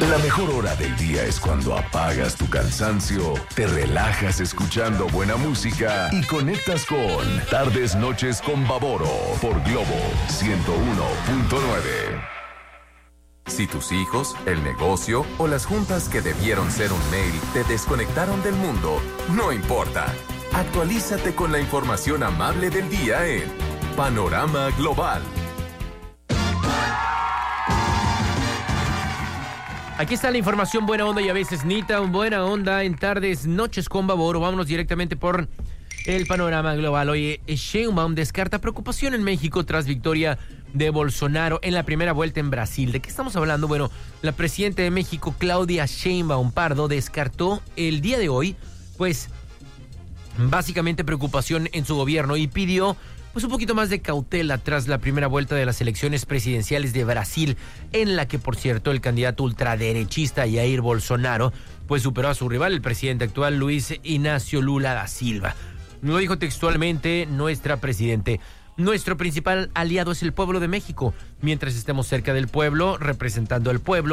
La mejor hora del día es cuando apagas tu cansancio, te relajas escuchando buena música y conectas con Tardes Noches con Baboro por Globo 101.9. Si tus hijos, el negocio o las juntas que debieron ser un mail te desconectaron del mundo, no importa. Actualízate con la información amable del día en Panorama Global. Aquí está la información buena onda y a veces nita, buena onda en Tardes Noches con Baboro. Vámonos directamente por el panorama global. Oye, Sheinbaum descarta preocupación en México tras victoria de Bolsonaro en la primera vuelta en Brasil. ¿De qué estamos hablando? Bueno, la presidenta de México, Claudia Sheinbaum Pardo, descartó el día de hoy, pues, básicamente preocupación en su gobierno y pidió pues un poquito más de cautela tras la primera vuelta de las elecciones presidenciales de Brasil, en la que, por cierto, el candidato ultraderechista Jair Bolsonaro pues superó a su rival, el presidente actual Luis Inácio Lula da Silva. Lo dijo textualmente nuestra presidente: nuestro principal aliado es el pueblo de México. Mientras estemos cerca del pueblo, representando al pueblo,